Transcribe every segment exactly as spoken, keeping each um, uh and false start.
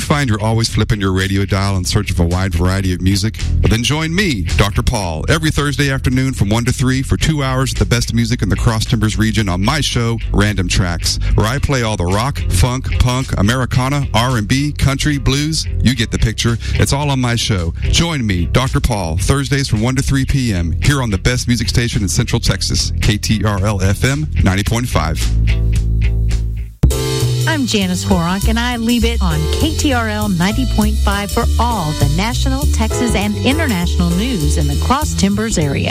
find you're always flipping your radio dial in search of a wide variety of music? Well, then join me, Doctor Paul, every Thursday afternoon from one to three for two hours of the best music in the Cross Timbers region on my show, Random Tracks, where I play all the rock, funk, punk, Americana, R and B, country, blues. You get the picture. It's all on my show. Join me, Doctor Paul, Thursdays from one to three p.m. here on the best music station in Central Texas, K T R L F M ninety point five. I'm Janice Horonk, and I leave it on K T R L ninety point five for all the national, Texas, and international news in the Cross Timbers area.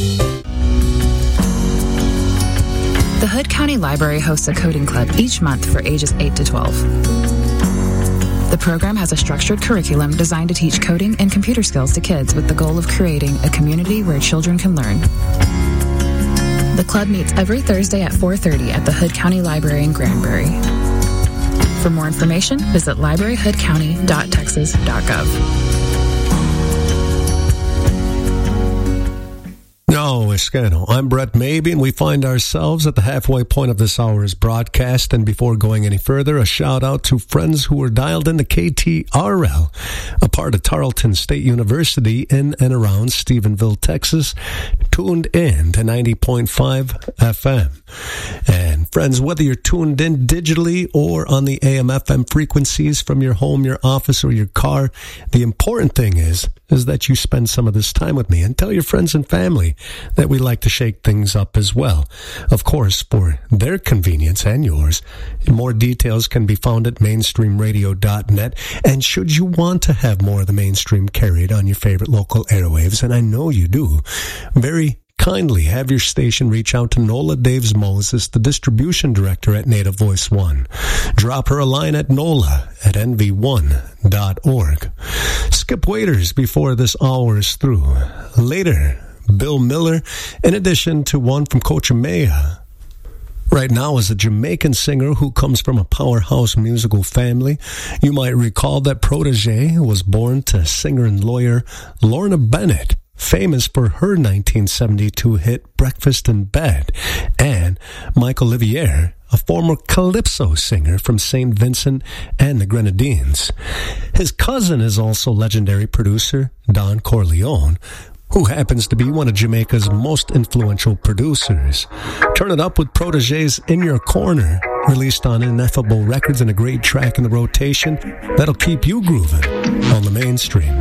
The Hood County Library hosts a coding club each month for ages eight to twelve. The program has a structured curriculum designed to teach coding and computer skills to kids with the goal of creating a community where children can learn. The club meets every Thursday at four thirty at the Hood County Library in Granbury. For more information, visit library hood county dot texas dot gov. No, Escano. I'm Brett Mabey, and we find ourselves at the halfway point of this hour's broadcast. And before going any further, a shout out to friends who are dialed into K T R L, a part of Tarleton State University in and around Stephenville, Texas, tuned in to ninety point five F M. And friends, whether you're tuned in digitally or on the A M F M frequencies from your home, your office, or your car, the important thing is is that you spend some of this time with me, and tell your friends and family that we like to shake things up as well. Of course, for their convenience and yours, more details can be found at mainstream radio dot net. And should you want to have more of the mainstream carried on your favorite local airwaves, and I know you do, very kindly have your station reach out to Nola Daves Moses, the distribution director at Native Voice One. Drop her a line at nola at n v one dot org. Skip waiters before this hour is through. Later, Bill Miller, in addition to one from Cochameya. Right now is a Jamaican singer who comes from a powerhouse musical family. You might recall that protege was born to singer and lawyer Lorna Bennett, famous for her nineteen seventy-two hit Breakfast in Bed, and Mike Olivier, a former calypso singer from Saint Vincent and the Grenadines. His cousin is also legendary producer Don Corleone, who happens to be one of Jamaica's most influential producers. Turn it up with Protege's In Your Corner, released on Ineffable Records, and a great track in the rotation that'll keep you grooving on the mainstream.